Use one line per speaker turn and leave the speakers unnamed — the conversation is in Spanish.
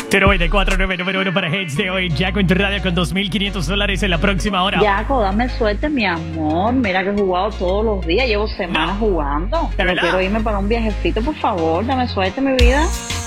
024-9, número uno para Hits de hoy. Jaco en tu radio con $2,500 en la próxima hora.
Jaco, dame suerte, mi amor. Mira que he jugado todos los días. Llevo semanas jugando. Pero quiero irme para un viajecito, por favor. Dame suerte, mi vida.